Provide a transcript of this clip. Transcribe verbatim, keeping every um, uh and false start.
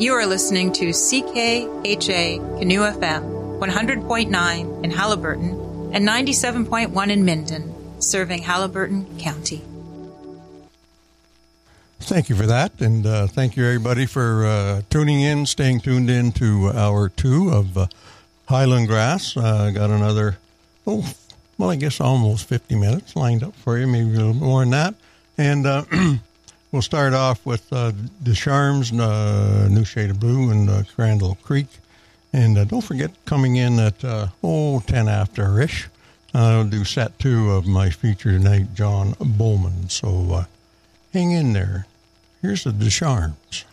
You are listening to C K H A Canoe F M, one hundred point nine in Haliburton and ninety-seven point one in Minden, serving Haliburton County. Thank you for that, and uh, thank you everybody for uh, tuning in, staying tuned in to hour two of uh, Highland Grass. Uh, got another, oh, well, I guess almost fifty minutes lined up for you, maybe a little more than that. And uh, we'll start off with uh, Descharmes, uh, New Shade of Blue, and uh, Crandall Creek. And uh, don't forget, coming in at, uh, oh, ten after-ish, I'll do set two of my feature tonight, John Bowman. So uh, hang in there. Here's the Descharmes.